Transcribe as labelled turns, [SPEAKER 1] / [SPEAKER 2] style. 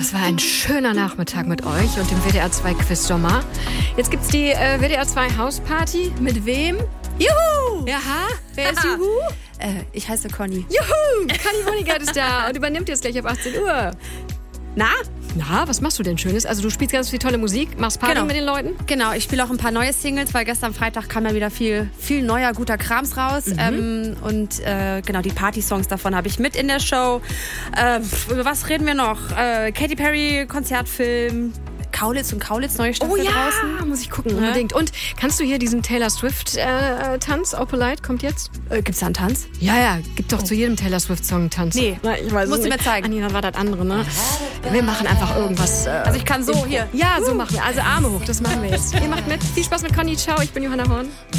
[SPEAKER 1] Das war ein schöner Nachmittag mit euch und dem WDR 2 Quiz Sommer. Jetzt gibt's die WDR 2 Hausparty. Mit wem?
[SPEAKER 2] Juhu!
[SPEAKER 1] Jaha, wer ist Juhu?
[SPEAKER 2] Ich heiße Conny.
[SPEAKER 1] Juhu! Conny Honigert ist da und übernimmt jetzt gleich ab 18 Uhr. Na, was machst du denn Schönes? Also du spielst ganz viel tolle Musik, machst Party mit den Leuten?
[SPEAKER 2] Genau, ich spiele auch ein paar neue Singles, weil gestern Freitag kam ja wieder viel neuer, guter Krams raus. Genau, die Party-Songs davon habe ich mit in der Show. Über was reden wir noch? Katy Perry, Konzertfilm, Kaulitz und Kaulitz, neue Staffel draußen.
[SPEAKER 1] Muss ich gucken, unbedingt. Und kannst du hier diesen Taylor Swift-Tanz, Oh Polite, kommt jetzt?
[SPEAKER 2] Gibt's da einen Tanz?
[SPEAKER 1] Ja, gibt doch zu jedem Taylor Swift-Song einen Tanz.
[SPEAKER 2] Nee,
[SPEAKER 1] ich weiß
[SPEAKER 2] musst du mir zeigen.
[SPEAKER 1] Anina, war das andere, ne? Wir machen einfach irgendwas.
[SPEAKER 2] Also ich kann so hier.
[SPEAKER 1] Ja, so machen wir. Also Arme hoch, das machen wir jetzt. Ihr macht mit. Viel Spaß mit Conny. Ciao, ich bin Johanna Horn.